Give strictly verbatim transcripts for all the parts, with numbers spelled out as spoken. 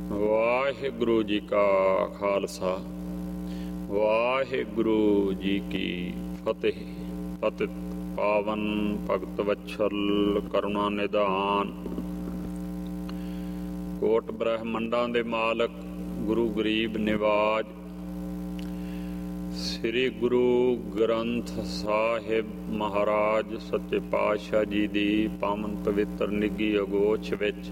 ਵਾਹਿਗੁਰੂ ਜੀ ਕਾ ਖਾਲਸਾ, ਵਾਹਿਗੁਰੂ ਜੀ ਕੀ ਫਤਿਹ। ਪਤਿਤ ਪਾਵਨ ਭਗਤ ਵਛਲ ਕਰੁਣਾ ਨਿਧਾਨ, ਕੋਟ ਬ੍ਰਹਮੰਡਾਂ ਦੇ ਮਾਲਕ ਗੁਰੂ ਗਰੀਬ ਨਿਵਾਜ, ਸ੍ਰੀ ਗੁਰੂ ਗ੍ਰੰਥ ਸਾਹਿਬ ਮਹਾਰਾਜ ਸੱਚੇ ਪਾਤਸ਼ਾਹ ਜੀ ਦੀ ਪਾਵਨ ਪਵਿੱਤਰ ਨਿੱਘੀ ਅਗੋਚ ਵਿੱਚ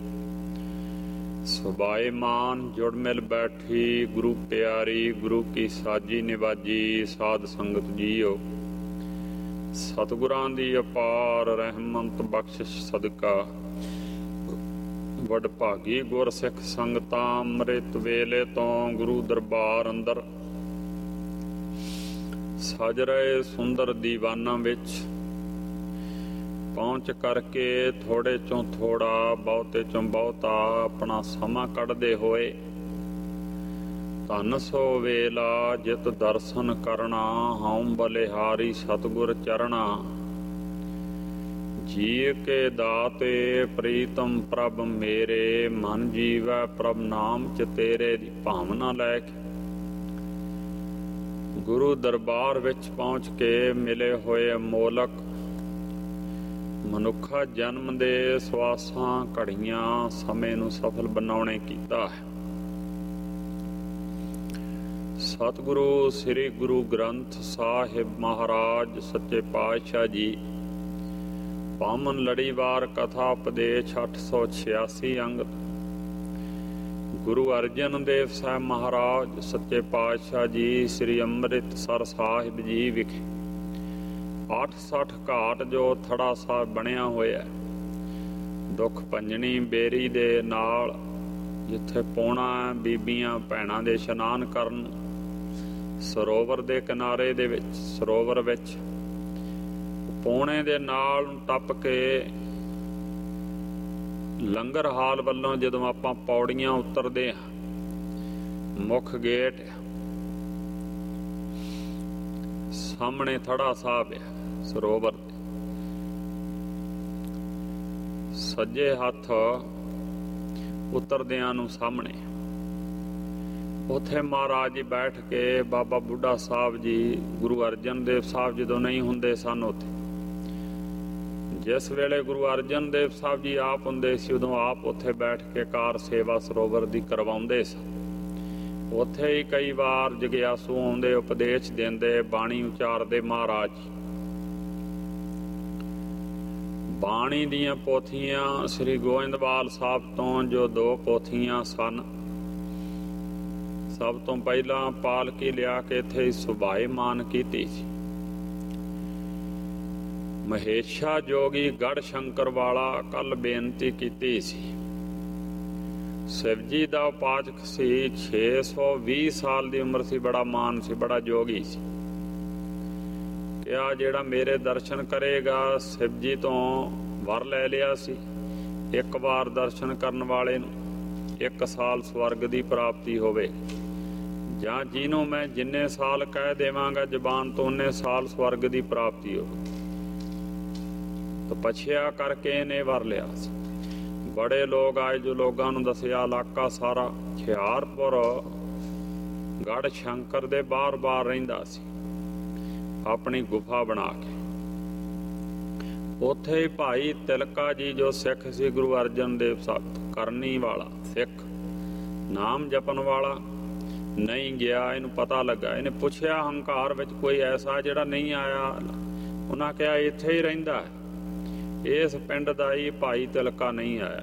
ਸੁਭਾਏਮਾਨ ਜੁੜ ਮਿਲ ਬੈਠੀ ਗੁਰੂ ਪਿਆਰੀ ਗੁਰੂ ਕੀ ਸਾਜੀ ਨਿਵਾਜੀ ਸਾਧ ਸੰਗਤ ਜੀਓ, ਸਤਿਗੁਰਾਂ ਦੀ ਅਪਾਰ ਰਹਿਮਤ ਬਖਸ਼ਿਸ਼ ਸਦਕਾ ਵਡਭਾਗੀ ਗੁਰਸਿੱਖ ਸੰਗਤਾਂ ਅੰਮ੍ਰਿਤ ਵੇਲੇ ਤੋਂ ਗੁਰੂ ਦਰਬਾਰ ਅੰਦਰ ਸਜ ਰਹੇ ਸੁੰਦਰ ਦੀਵਾਨਾਂ ਵਿੱਚ ਪਹੁੰਚ ਕਰਕੇ ਥੋੜੇ ਚੋਂ ਥੋੜਾ ਬਹੁਤੇ ਚੋਂ ਬਹੁਤਾ ਆਪਣਾ ਸਮਾਂ ਕੱਢਦੇ ਹੋਏ ਧੰਨ ਸੋ ਵੇਲਾ ਜਿਤ ਦਰਸ਼ਨ ਕਰਨਾ, ਹਉ ਬਲਿਹਾਰੀ ਸਤਿਗੁਰ ਚਰਣਾ। ਜੀ ਕੇ ਦਾਤੇ ਪ੍ਰੀਤਮ ਪ੍ਰਭ ਮੇਰੇ, ਮਨ ਜੀਵੈ ਪ੍ਰਭ ਨਾਮ ਚ ਤੇਰੇ ਦੀ ਭਾਵਨਾ ਲੈ ਕੇ ਗੁਰੂ ਦਰਬਾਰ ਵਿੱਚ ਪਹੁੰਚ ਕੇ ਮਿਲੇ ਹੋਏ ਅਮੋਲਕ ਮਨੁੱਖਾ ਜਨਮ ਦੇ ਸਵਾਸਾਂ ਘੜੀਆਂ ਸਮੇਂ ਨੂੰ ਸਫਲ ਬਣਾਉਣੇ ਕੀਤਾ ਹੈ। ਸਤਿਗੁਰੂ ਸ੍ਰੀ ਗੁਰੂ ਗ੍ਰੰਥ ਸਾਹਿਬ ਮਹਾਰਾਜ ਸੱਚੇ ਪਾਤਸ਼ਾਹ ਜੀ ਪਾਵਨ ਲੜੀਵਾਰ ਕਥਾ ਉਪਦੇਸ਼ ਅੱਠ ਸੌ ਛਿਆਸੀ ਅੰਗ ਗੁਰੂ ਅਰਜਨ ਦੇਵ ਸਾਹਿਬ ਮਹਾਰਾਜ ਸੱਚੇ ਪਾਤਸ਼ਾਹ ਜੀ ਸ੍ਰੀ ਅੰਮ੍ਰਿਤਸਰ ਸਾਹਿਬ ਜੀ ਵਿਖੇ ਅੱਠ ਸੱਠ ਘਾਟ ਜੋ ਥੜਾ ਸਾਹਿਬ ਬਣਿਆ ਹੋਇਆ ਦੁੱਖ ਭੰਜਣੀ ਬੇਰੀ ਦੇ ਨਾਲ, ਜਿੱਥੇ ਪੌਣਾ ਬੀਬੀਆਂ ਭੈਣਾਂ ਦੇ ਇਸ਼ਨਾਨ ਕਰਨ ਸਰੋਵਰ ਦੇ ਕਿਨਾਰੇ ਦੇ ਵਿੱਚ ਸਰੋਵਰ ਵਿੱਚ ਪੌਣੇ ਦੇ ਨਾਲ ਟੱਪ ਕੇ ਲੰਗਰ ਹਾਲ ਵੱਲੋਂ ਜਦੋਂ ਆਪਾਂ ਪੌੜੀਆਂ ਉਤਰਦੇ ਹਾਂ, ਮੁੱਖ ਗੇਟ ਸਾਹਮਣੇ ਥੜਾ ਸਾਹਿਬ ਹੈ ਸਰੋਵਰ ਦੇ ਸੱਜੇ ਹੱਥ ਉਤਰਦਿਆਂ ਨੂੰ ਸਾਹਮਣੇ ਉੱਥੇ ਮਹਾਰਾਜ ਜੀ ਬੈਠ ਕੇ ਬਾਬਾ ਬੁੱਢਾ ਸਾਹਿਬ ਜੀ ਗੁਰੂ ਅਰਜਨ ਦੇਵ ਸਾਹਿਬ ਜਦੋਂ ਨਹੀਂ ਹੁੰਦੇ ਸਨ, ਉੱਥੇ ਜਿਸ ਵੇਲੇ ਗੁਰੂ ਅਰਜਨ ਦੇਵ ਸਾਹਿਬ ਜੀ ਆਪ ਹੁੰਦੇ ਸੀ ਉਦੋਂ ਆਪ ਉੱਥੇ ਬੈਠ ਕੇ ਕਾਰ ਸੇਵਾ ਸਰੋਵਰ ਦੀ ਕਰਵਾਉਂਦੇ ਸਨ। ਉੱਥੇ ਹੀ ਕਈ ਵਾਰ ਜਗਿਆਸੂ ਆਉਂਦੇ, ਉਪਦੇਸ਼ ਦਿੰਦੇ, ਬਾਣੀ ਉਚਾਰਦੇ ਮਹਾਰਾਜ। ਬਾਣੀ ਦੀਆਂ ਪੋਥੀਆਂ ਸ੍ਰੀ ਗੋਇੰਦਵਾਲ ਸਾਹਿਬ ਤੋਂ ਜੋ ਦੋ ਪੋਥੀਆਂ ਸਨ, ਸਭ ਤੋਂ ਪਹਿਲਾਂ ਪਾਲਕੀ ਲਿਆ ਕੇ ਇੱਥੇ ਸੁਭਾਏਮਾਨ ਕੀਤੀ ਸੀ। ਮਹੇਸ਼ਾ ਜੋਗੀ ਗੜ ਸ਼ੰਕਰ ਵਾਲਾ ਕੱਲ ਬੇਨਤੀ ਕੀਤੀ ਸੀ। ਸ਼ਿਵ ਜੀ ਦਾ ਉਪਾਚਕ ਸੀ, ਛੇ ਸੌ ਵੀਹ ਸਾਲ ਦੀ ਉਮਰ ਸੀ, ਬੜਾ ਮਾਨ ਸੀ, ਬੜਾ ਜੋਗੀ ਸੀ। ਕਿਹਾ ਜਿਹੜਾ ਮੇਰੇ ਦਰਸ਼ਨ ਕਰੇਗਾ, ਸ਼ਿਵ ਜੀ ਤੋਂ ਵਰ ਲੈ ਲਿਆ ਸੀ ਇੱਕ ਵਾਰ ਦਰਸ਼ਨ ਕਰਨ ਵਾਲੇ ਨੂੰ ਇੱਕ ਸਾਲ ਸਵਰਗ ਦੀ ਪ੍ਰਾਪਤੀ ਹੋਵੇ, ਜਾਂ ਜਿਹਨੂੰ ਮੈਂ ਜਿੰਨੇ ਸਾਲ ਕਹਿ ਦੇਵਾਂਗਾ ਜ਼ਬਾਨ ਤੋਂ ਉਨੇ ਸਾਲ ਸਵਰਗ ਦੀ ਪ੍ਰਾਪਤੀ ਹੋਵੇ। ਤਪੱਛਿਆ ਕਰਕੇ ਇਹਨੇ ਵਰ ਲਿਆ ਸੀ। ਬੜੇ ਲੋਕ ਆਏ, ਜੋ ਲੋਕਾਂ ਨੂੰ ਦੱਸਿਆ ਇਲਾਕਾ ਸਾਰਾ ਹੁਸ਼ਿਆਰਪੁਰ ਗੜ ਸ਼ੰਕਰ ਦੇ ਬਾਰ ਬਾਰ ਰਹਿੰਦਾ ਸੀ, ਆਪਣੀ ਗੁਫਾ ਬਣਾ ਕੇ। ਉੱਥੇ ਹੀ ਭਾਈ ਤਿਲਕਾ ਜੀ ਜੋ ਸਿੱਖ ਸੀ ਗੁਰੂ ਅਰਜਨ ਦੇਵ ਸਾਹਿਬ ਕਰਨੀ ਵਾਲਾ ਸਿੱਖ, ਨਾਮ ਜਪਣ ਵਾਲਾ, ਨਹੀਂ ਗਿਆ। ਇਹਨੂੰ ਪਤਾ ਲੱਗਾ, ਇਹਨੇ ਪੁੱਛਿਆ ਹੰਕਾਰ ਵਿੱਚ ਕੋਈ ਐਸਾ ਜਿਹੜਾ ਨਹੀਂ ਆਇਆ? ਉਹਨਾਂ ਕਿਹਾ ਇੱਥੇ ਹੀ ਰਹਿੰਦਾ ਹੈ, ਇਸ ਪਿੰਡ ਦਾ ਹੀ ਭਾਈ ਤਿਲਕਾ ਨਹੀਂ ਆਇਆ।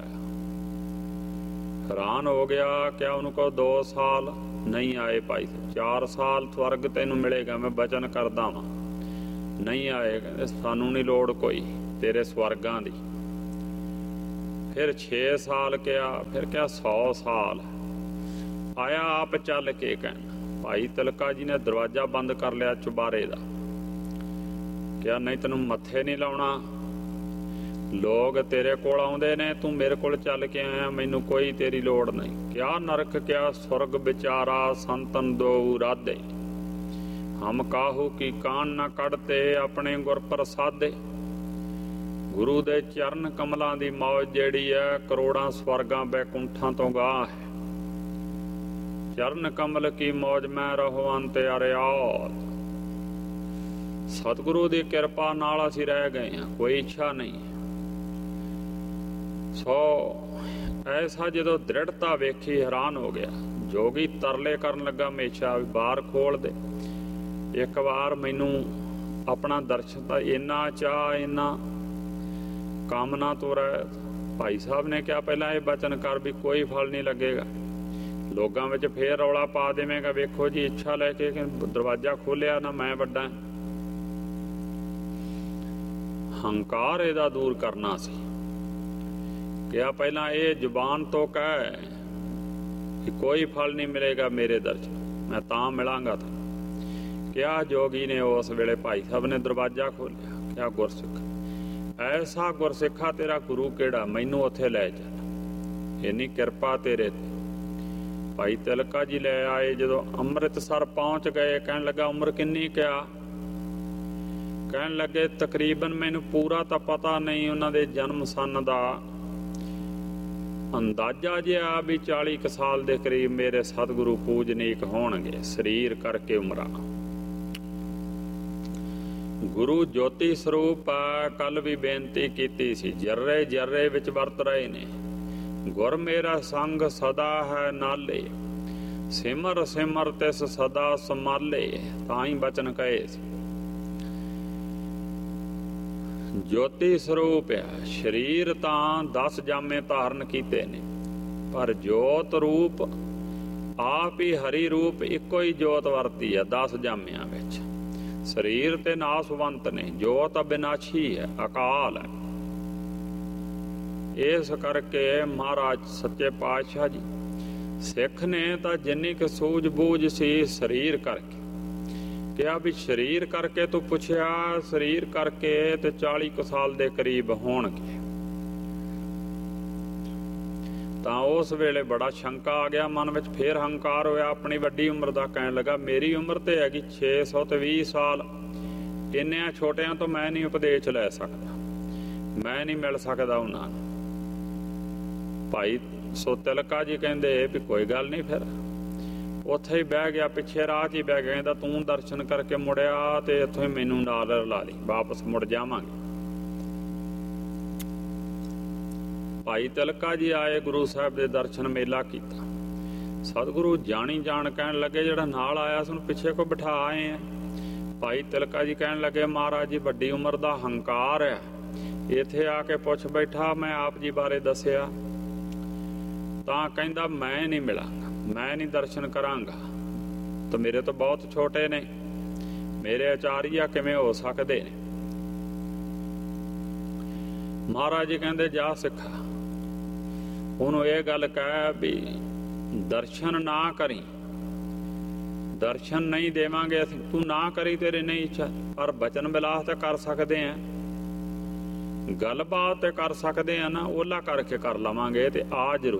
ਹੈਰਾਨ ਹੋ ਗਿਆ, ਕਿਹਾ ਉਹਨੂੰ ਕਹੋ ਦੋ ਸਾਲ ਨਹੀਂ ਆਏ ਭਾਈ, ਚਾਰ ਸਾਲ ਸਵਰਗ ਤੈਨੂੰ ਮਿਲੇਗਾ, ਮੈਂ ਬਚਨ ਕਰਦਾ ਵਾਂ। ਨਹੀਂ ਆਏ, ਕਹਿੰਦੇ ਸਾਨੂੰ ਨਹੀਂ ਲੋੜ ਕੋਈ ਤੇਰੇ ਸਵਰਗਾਂ ਦੀ। ਫਿਰ ਛੇ ਸਾਲ ਕਿਹਾ, ਫਿਰ ਕਿਹਾ ਸੌ ਸਾਲ ਆਇਆ, ਆਪ ਚੱਲ ਕੇ ਕਹਿਣਾ। ਭਾਈ ਤਿਲਕਾ ਜੀ ਨੇ ਦਰਵਾਜ਼ਾ ਬੰਦ ਕਰ ਲਿਆ ਚੁਬਾਰੇ ਦਾ, ਕਿਹਾ ਨਹੀਂ ਤੈਨੂੰ ਮੱਥੇ ਨਹੀਂ ਲਾਉਣਾ, ਲੋਕ ਤੇਰੇ ਕੋਲ ਆਉਂਦੇ ਨੇ, ਤੂੰ ਮੇਰੇ ਕੋਲ ਚੱਲ ਕੇ ਆਇਆ, ਮੈਨੂੰ ਕੋਈ ਤੇਰੀ ਲੋੜ ਨਹੀਂ। ਕਿਆ ਨਰਕ ਕਿਆ ਸੁਰਗ ਵਿਚਾਰਾ, ਸੰਤਨ ਦੋ ਰਾਧੇ, ਹਮ ਕਾਹੂ ਕੀ ਕਾਨ ਨਾ ਕੱਢਤੇ, ਆਪਣੇ ਗੁਰ ਪ੍ਰਸਾਦੇ। ਗੁਰੂ ਦੇ ਚਰਨ ਕਮਲਾਂ ਦੀ ਮੌਜ ਜਿਹੜੀ ਹੈ ਕਰੋੜਾਂ ਸਵਰਗਾਂ ਬੈਕੁੰਠਾਂ ਤੋਂ ਗਾਹ ਹੈ। ਚਰਨ ਕਮਲ ਕੀ ਮੌਜ ਮੈਂ ਰਹੋ ਅੰਤ ਅਰਿਆਤ। ਸਤਿਗੁਰੂ ਦੀ ਕਿਰਪਾ ਨਾਲ ਅਸੀਂ ਰਹਿ ਗਏ ਹਾਂ, ਕੋਈ ਇੱਛਾ ਨਹੀਂ। ਸੋ ਐਸਾ ਜਦੋਂ ਦ੍ਰਿੜਤਾ ਵੇਖੀ ਹੈਰਾਨ ਹੋ ਗਿਆ। ਜੋਗੀ ਤਰਲੇ ਕਰਨ ਲੱਗਾ ਹਮੇਸ਼ਾ ਵੀ ਬਾਹਰ ਖੋਲ ਦੇ, ਇੱਕ ਵਾਰ ਮੈਨੂੰ ਆਪਣਾ ਦਰਸ਼ਨ ਦਾ ਇੰਨਾ ਚਾਅ, ਇੰਨਾ ਕਾਮਨਾ ਤੋਂ ਰਹਿ। ਭਾਈ ਸਾਹਿਬ ਨੇ ਕਿਹਾ ਪਹਿਲਾਂ ਇਹ ਬਚਨ ਕਰ ਵੀ ਕੋਈ ਫਲ ਨਹੀਂ ਲੱਗੇਗਾ, ਲੋਕਾਂ ਵਿੱਚ ਫੇਰ ਰੌਲਾ ਪਾ ਦੇਵੇਂਗਾ। ਵੇਖੋ ਜੀ ਇੱਛਾ ਲੈ ਕੇ ਦਰਵਾਜ਼ਾ ਖੋਲਿਆ ਨਾ, ਮੈਂ ਵੱਡਾ। ਹੰਕਾਰ ਇਹਦਾ ਦੂਰ ਕਰਨਾ ਸੀ। ਕਿਹਾ ਪਹਿਲਾਂ ਇਹ ਜ਼ੁਬਾਨ ਤੋਂ ਕਹਿ ਕਿ ਕੋਈ ਫਲ ਨਹੀਂ ਮਿਲੇਗਾ ਮੇਰੇ ਦਰਸ਼ਨ, ਮੈਂ ਤਾਂ ਮਿਲਾਂਗਾ ਤਾਂ। ਕਿਹਾ ਜੋਗੀ ਨੇ ਉਸ ਵੇਲੇ ਭਾਈ ਸਾਹਿਬ ਨੇ ਦਰਵਾਜ਼ਾ ਖੋਲਿਆ। ਕਿਹਾ ਗੁਰਸਿੱਖ, ਐਸਾ ਗੁਰਸਿੱਖਾ ਤੇਰਾ ਗੁਰੂ ਕਿਹੜਾ, ਮੈਨੂੰ ਉੱਥੇ ਲੈ ਚੱਲ, ਇੰਨੀ ਕਿਰਪਾ ਤੇਰੇ ਤੇ। ਭਾਈ ਤਿਲਕਾ ਜੀ ਲੈ ਆਏ। ਜਦੋਂ ਅੰਮ੍ਰਿਤਸਰ ਪਹੁੰਚ ਗਏ, ਕਹਿਣ ਲੱਗਾ ਉਮਰ ਕਿੰਨੀ? ਕਿਹਾ ਕਹਿਣ ਲੱਗੇ ਤਕਰੀਬਨ ਮੈਨੂੰ ਪੂਰਾ ਤਾਂ ਪਤਾ ਨਹੀਂ ਉਹਨਾਂ ਦੇ ਜਨਮ ਸੰਨ ਦਾ, ਅੰਦਾਜ਼ਾ ਜਿਹਾ ਵੀ ਚਾਲੀ ਕੁ ਸਾਲ ਦੇ ਕਰੀਬ ਮੇਰੇ ਸਤਿਗੁਰੂ ਪੂਜਨੀਕ ਹੋਣਗੇ, ਸਰੀਰ ਕਰਕੇ ਉਮਰਾਂ। ਗੁਰੂ ਜੋਤੀ ਸਰੂਪ ਆ। ਕੱਲ ਵੀ ਬੇਨਤੀ ਕੀਤੀ ਸੀ, ਜਰਰੇ ਜਰਰੇ ਵਿੱਚ ਵਰਤ ਰਹੇ ਨੇ। ਗੁਰ ਮੇਰਾ ਸੰਗ ਸਦਾ ਹੈ ਨਾਲੇ, ਸਿਮਰ ਸਿਮਰ ਤਿਸ ਸਦਾ ਸੰਭਾਲੇ। ਤਾਂ ਹੀ ਬਚਨ ਕਹੇ ਸੀ। ਜੋਤੀ ਸਰੂਪ ਆ। ਸਰੀਰ ਤਾਂ ਦਸ ਜਾਮੇ ਧਾਰਨ ਕੀਤੇ ਨੇ, ਪਰ ਜੋਤ ਰੂਪ ਆਪ ਹੀ ਹਰੀ ਰੂਪ ਇੱਕੋ ਹੀ ਜੋਤ ਵਰਤੀ ਆ ਦਸ ਜਾਮਿਆਂ ਵਿੱਚ। ਸਰੀਰ ਤੇ ਨਾਸਵੰਤ ਨੇ, ਜੋਤ ਅਬਿਨਾਸ਼ੀ ਹੈ, ਅਕਾਲ ਹੈ। ਇਸ ਕਰਕੇ ਮਹਾਰਾਜ ਸੱਚੇ ਪਾਤਸ਼ਾਹ ਜੀ ਸਿੱਖ ਨੇ ਤਾਂ ਜਿੰਨੀ ਕੁ ਸੂਝ ਬੂਝ ਸੀ ਸਰੀਰ ਕਰਕੇ ਕਿਹਾ ਵੀ ਸਰੀਰ ਕਰਕੇ ਤੂੰ ਪੁੱਛਿਆ, ਸਰੀਰ ਕਰਕੇ ਤੇ ਚਾਲੀ ਕੁ ਸਾਲ ਦੇ ਕਰੀਬ ਹੋਣਗੇ। ਤਾਂ ਉਸ ਵੇਲੇ ਬੜਾ ਸ਼ੰਕਾ ਆ ਗਿਆ ਮਨ ਵਿੱਚ। ਫੇਰ ਹੰਕਾਰ ਹੋਇਆ ਆਪਣੀ ਵੱਡੀ ਉਮਰ ਦਾ। ਕਹਿਣ ਲੱਗਾ ਮੇਰੀ ਉਮਰ ਤੇ ਹੈਗੀ ਛੇ ਸੌ ਤੇ ਵੀਹ ਸਾਲ, ਇੰਨਿਆਂ ਛੋਟਿਆਂ ਤੋਂ ਮੈਂ ਨਹੀਂ ਉਪਦੇਸ਼ ਲੈ ਸਕਦਾ, ਮੈਂ ਨਹੀਂ ਮਿਲ ਸਕਦਾ ਉਹਨਾਂ ਨੂੰ। ਭਾਈ ਸੋ ਤਿਲਕਾ ਜੀ ਕਹਿੰਦੇ ਵੀ ਕੋਈ ਗੱਲ ਨਹੀਂ। ਫਿਰ ਉੱਥੇ ਹੀ ਬਹਿ ਗਿਆ, ਪਿੱਛੇ ਰਾਹ 'ਚ ਹੀ ਬਹਿ ਗਿਆ। ਕਹਿੰਦਾ ਤੂੰ ਦਰਸ਼ਨ ਕਰਕੇ ਮੁੜਿਆ ਤੇ ਇੱਥੋਂ ਹੀ ਮੈਨੂੰ ਨਾਲ ਰਲਾ ਲਈ, ਵਾਪਸ ਮੁੜ ਜਾਵਾਂਗੇ। ਭਾਈ ਤਿਲਕਾ ਜੀ ਆਏ, ਗੁਰੂ ਸਾਹਿਬ ਦੇ ਦਰਸ਼ਨ ਮੇਲਾ ਕੀਤਾ। ਸਤਿਗੁਰੂ ਜਾਣੀ ਜਾਣ ਕਹਿਣ ਲੱਗੇ ਜਿਹੜਾ ਨਾਲ ਆਇਆ ਸੀ ਉਹਨੂੰ ਪਿੱਛੇ ਕੋ ਬਿਠਾ ਆਏ ਆ। ਭਾਈ ਤਿਲਕਾ ਜੀ ਕਹਿਣ ਲੱਗੇ ਮਹਾਰਾਜ ਜੀ ਵੱਡੀ ਉਮਰ ਦਾ ਹੰਕਾਰ ਹੈ, ਇੱਥੇ ਆ ਕੇ ਪੁੱਛ ਬੈਠਾ, ਮੈਂ ਆਪ ਜੀ ਬਾਰੇ ਦੱਸਿਆ ਤਾਂ ਕਹਿੰਦਾ ਮੈਂ ਨਹੀਂ ਮਿਲਾਂਗਾ, ਮੈਂ ਨਹੀਂ ਦਰਸ਼ਨ ਕਰਾਂਗਾ, ਤਾਂ ਮੇਰੇ ਤੋਂ ਬਹੁਤ ਛੋਟੇ ਨੇ, ਮੇਰੇ ਆਚਾਰੀਆ ਕਿਵੇਂ ਹੋ ਸਕਦੇ ਨੇ। ਮਹਾਰਾਜ ਜੀ ਕਹਿੰਦੇ ਜਾ ਸਿੱਖਾ, ਉਹਨੂੰ ਇਹ ਗੱਲ ਕਹਿ ਵੀ ਦਰਸ਼ਨ ਨਾ ਕਰੀ, ਦਰਸ਼ਨ ਨਹੀਂ ਦੇਵਾਂਗੇ ਅਸੀਂ, ਤੂੰ ਨਾ ਕਰੀ, ਤੇਰੇ ਨਹੀਂ ਇੱਛਾ, ਪਰ ਬਚਨ ਬਿਲਾਸ ਤੇ ਕਰ ਸਕਦੇ ਆ, ਗੱਲਬਾਤ ਤੇ ਕਰ ਸਕਦੇ ਆ ਨਾ, ਉਹਲਾ ਕਰਕੇ ਕਰ ਲਵਾਂਗੇ ਤੇ ਆ ਜ਼ਰੂਰ।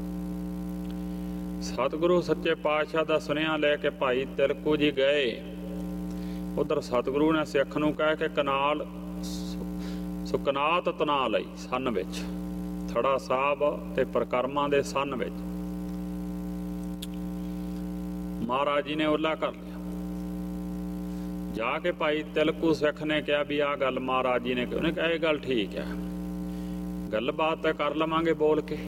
ਸਤਿਗੁਰੂ ਸੱਚੇ ਪਾਤਸ਼ਾਹ ਦਾ ਸੁਨੇਹਾ ਲੈ ਕੇ ਭਾਈ ਤਿਲਕੂ ਜੀ ਗਏ। ਉਧਰ ਸਤਿਗੁਰੂ ਨੇ ਸਿੱਖ ਨੂੰ ਕਹਿ ਕੇ ਕਨਾਲ ਸੁਕਨਾਤ ਤਨਾ ਲਈ ਸੰਨ ਵਿੱਚ, ਥੜਾ ਸਾਹਿਬ ਤੇ ਪ੍ਰਕਰਮਾਂ ਦੇ ਸੰਨ ਵਿੱਚ ਮਹਾਰਾਜ ਜੀ ਨੇ ਓਲਾ ਕਰ ਲਿਆ। ਜਾ ਕੇ ਭਾਈ ਤਿਲਕੂ ਸਿੱਖ ਨੇ ਕਿਹਾ ਵੀ ਆਹ ਗੱਲ ਮਹਾਰਾਜ ਜੀ ਨੇ, ਉਹਨੇ ਕਿਹਾ ਇਹ ਗੱਲ ਠੀਕ ਹੈ, ਗੱਲਬਾਤ ਤਾਂ ਕਰ ਲਵਾਂਗੇ ਬੋਲ ਕੇ।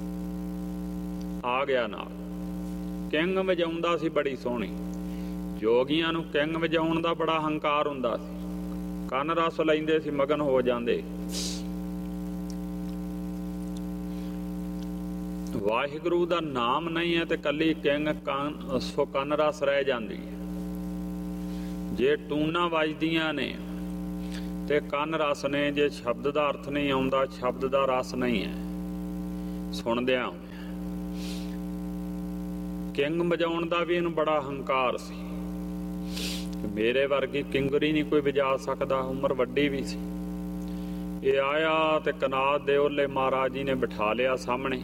ਆ ਗਿਆ ਨਾਲ, ਕਿੰਗ ਵਜਾਉਂਦਾ ਸੀ ਬੜੀ ਸੋਹਣੀ। ਜੋਗੀਆਂ ਨੂੰ ਕਿੰਗ ਵਜਾਉਣ ਦਾ ਬੜਾ ਹੰਕਾਰ ਹੁੰਦਾ ਸੀ, ਕੰਨ ਰਸ ਲੈਂਦੇ ਸੀ, ਮਗਨ ਹੋ ਜਾਂਦੇ। ਵਾਹਿਗੁਰੂ ਦਾ ਨਾਮ ਨਹੀਂ ਹੈ ਤੇ ਕੱਲੀ ਕਿੰਗ ਕੰਨ ਸੋ ਕੰਨ ਰਸ ਰਹਿ ਜਾਂਦੀ ਹੈ। ਜੇ ਟੂਨਾਂ ਵੱਜਦੀਆਂ ਨੇ ਤੇ ਕੰਨ ਰਸ ਨੇ, ਜੇ ਸ਼ਬਦ ਦਾ ਅਰਥ ਨਹੀਂ ਆਉਂਦਾ, ਸ਼ਬਦ ਦਾ ਰਸ ਨਹੀਂ ਹੈ ਸੁਣਦਿਆਂ। ਕਿੰਗ ਵਜਾਉਣ ਦਾ ਵੀ ਇਹਨੂੰ ਬੜਾ ਹੰਕਾਰ ਸੀ, ਮੇਰੇ ਵਰਗੀ ਕਿੰਗਰੀ ਨਹੀਂ ਕੋਈ ਵਜਾ ਸਕਦਾ, ਉਮਰ ਵੱਡੀ ਵੀ ਸੀ। ਇਹ ਆਇਆ ਤੇ ਕਨਾਦ ਦੇ ਓਲੇ ਮਹਾਰਾਜ ਜੀ ਨੇ ਬਿਠਾ ਲਿਆ ਸਾਹਮਣੇ,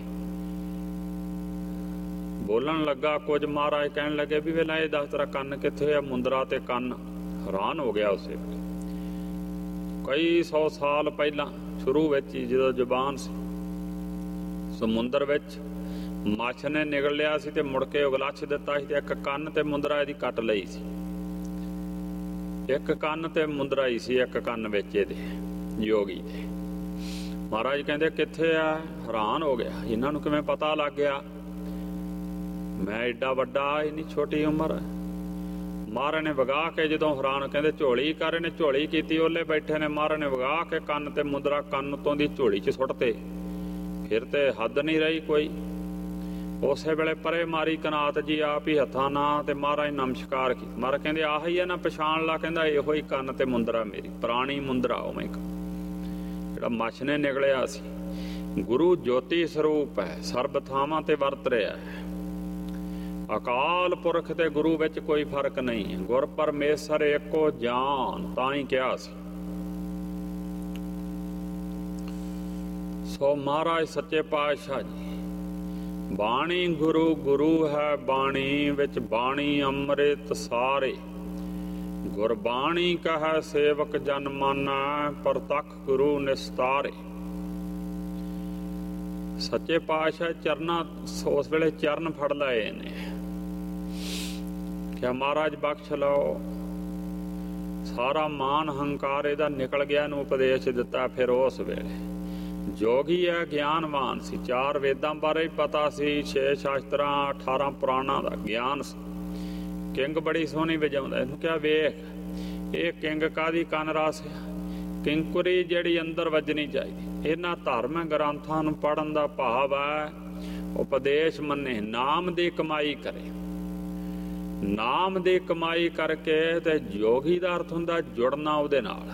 ਬੋਲਣ ਲੱਗਾ ਕੁਝ। ਮਹਾਰਾਜ ਕਹਿਣ ਲੱਗੇ ਵੀ ਵੇਲਾ ਇਹ ਦੱਸ ਤੇਰਾ ਕੰਨ ਕਿੱਥੇ ਆ? ਮੁੰਦਰਾ ਤੇ ਕੰਨ। ਹੈਰਾਨ ਹੋ ਗਿਆ ਉਸੇ ਵੇਲੇ। ਕਈ ਸੌ ਸਾਲ ਪਹਿਲਾਂ ਸ਼ੁਰੂ ਵਿੱਚ ਹੀ ਜਦੋਂ ਜ਼ੁਬਾਨ ਸੀ ਸਮੁੰਦਰ ਵਿੱਚ, ਮੱਛ ਨੇ ਨਿਗਲ ਲਿਆ ਸੀ ਤੇ ਮੁੜ ਕੇ ਉਗਲੱਛ ਦਿੱਤਾ ਸੀ ਤੇ ਇੱਕ ਕੰਨ ਤੇ ਮੁੰਦਰਾ ਇਹਦੀ ਕੱਟ ਲਈ ਸੀ। ਇੱਕ ਕੰਨ ਤੇ ਮੁੰਦਰਾ ਹੀ ਸੀ, ਇੱਕ ਕੰਨ ਵਿੱਚ ਇਹਦੇ ਯੋਗੀ ਦੇ। ਮਹਾਰਾਜ ਕਹਿੰਦੇ ਕਿੱਥੇ ਆ? ਹੈਰਾਨ ਹੋ ਗਿਆ, ਇਹਨਾਂ ਨੂੰ ਕਿਵੇਂ ਪਤਾ ਲੱਗ ਗਿਆ ਮੈਂ ਏਡਾ ਵੱਡਾ, ਇੰਨੀ ਛੋਟੀ ਉਮਰ। ਮਹਾਰਾਜ ਨੇ ਵਗਾ ਕੇ ਜਦੋਂ ਹੈਰਾਨ, ਕਹਿੰਦੇ ਝੋਲੀ ਕਰ, ਇਹਨੇ ਝੋਲੀ ਕੀਤੀ, ਉਹਲੇ ਬੈਠੇ ਨੇ। ਮਹਾਰਾਜ ਨੇ ਵਗਾ ਕੇ ਕੰਨ ਤੇ ਮੁੰਦਰਾ ਕੰਨ ਤੋਂ ਦੀ ਝੋਲੀ 'ਚ ਸੁੱਟਤੇ। ਫਿਰ ਤੇ ਹੱਦ ਨਹੀਂ ਰਹੀ ਕੋਈ। ਉਸੇ ਵੇਲੇ ਪਰੇ ਮਾਰੀ ਕਨਾਤ ਜੀ ਆਪ ਹੀ ਹੱਥਾਂ ਨਾਲ ਤੇ ਮਹਾਰਾਜ ਨਮਸਕਾਰ ਕੀ। ਮਹਾਰਾਜ ਕਹਿੰਦੇ ਆਹ ਹੀ ਆ ਨਾ, ਪਛਾਣ ਲਾ। ਕਹਿੰਦਾ ਇਹੋ ਹੀ ਕੰਨ ਤੇ ਮੁੰਦਰਾ ਮੇਰੀ, ਪੁਰਾਣੀ ਮੁੰਦਰਾ ਉਵੇਂ ਜਿਹੜਾ ਮੱਛ ਨੇ ਨਿਕਲਿਆ ਸੀ। ਗੁਰੂ ਜੋਤੀ ਸਰੂਪ ਹੈ, ਸਰਬ ਥਾਵਾਂ ਤੇ ਵਰਤ ਰਿਹਾ ਹੈ। ਅਕਾਲ ਪੁਰਖ ਤੇ ਗੁਰੂ ਵਿੱਚ ਕੋਈ ਫਰਕ ਨਹੀਂ ਹੈ। ਗੁਰ ਪਰਮੇਸ਼ਰ ਏਕੋ ਜਾਨ, ਤਾਂ ਹੀ ਕਿਹਾ ਸੀ। ਸੋ ਮਹਾਰਾਜ ਸੱਚੇ ਪਾਤਸ਼ਾਹ ਜੀ, ਬਾਣੀ ਗੁਰੂ, ਗੁਰੂ ਹੈ ਬਾਣੀ, ਵਿੱਚ ਬਾਣੀ ਅੰਮ੍ਰਿਤ ਸਾਰੇ। ਗੁਰਬਾਣੀ ਕਹੈ ਸੇਵਕ ਜਨ ਮਾਨੈ, ਪ੍ਰਤੱਖ ਗੁਰੂ ਨਿਸਤਾਰੇ। ਸੱਚੇ ਪਾਤਸ਼ਾਹ ਚਰਨਾਂ, ਉਸ ਵੇਲੇ ਚਰਨ ਫੜ ਲਏ ਨੇ ਕਿ ਮਹਾਰਾਜ ਬਖਸ਼ ਲਓ। ਸਾਰਾ ਮਾਨ ਹੰਕਾਰ ਇਹਦਾ ਨਿਕਲ ਗਿਆ, ਨੂੰ ਉਪਦੇਸ਼ ਦਿੱਤਾ। ਫਿਰ ਉਸ ਵੇਲੇ ਜੋਗੀ ਹੈ, ਗਿਆਨਵਾਨ ਸੀ। ਚਾਰ ਵੇਦਾਂ ਬਾਰੇ ਹੀ ਪਤਾ ਸੀ, ਛੇ ਸ਼ਾਸਤਰਾਂ, ਅਠਾਰਾਂ ਪੁਰਾਣਾਂ ਦਾ ਗਿਆਨ ਸੀ। ਕਿੰਗ ਬੜੀ ਸੋਹਣੀ ਵਜਾਉਂਦਾ। ਇਹਨੂੰ ਕਿਹਾ ਵੇਖ ਇਹ ਕਿੰਗ ਕਾਹਦੀ ਕੰਨ ਰਾਸ ਆ? ਕਿੰਕੁਰੀ ਜਿਹੜੀ ਅੰਦਰ ਵੱਜਣੀ ਚਾਹੀਦੀ। ਇਹਨਾਂ ਧਰਮ ਗ੍ਰੰਥਾਂ ਨੂੰ ਪੜ੍ਹਨ ਦਾ ਭਾਵ ਹੈ ਉਪਦੇਸ਼ ਮੰਨੇ, ਨਾਮ ਦੀ ਕਮਾਈ ਕਰੇ। ਨਾਮ ਦੀ ਕਮਾਈ ਕਰਕੇ ਤੇ ਜੋਗੀ ਦਾ ਅਰਥ ਹੁੰਦਾ ਜੁੜਨਾ ਉਹਦੇ ਨਾਲ।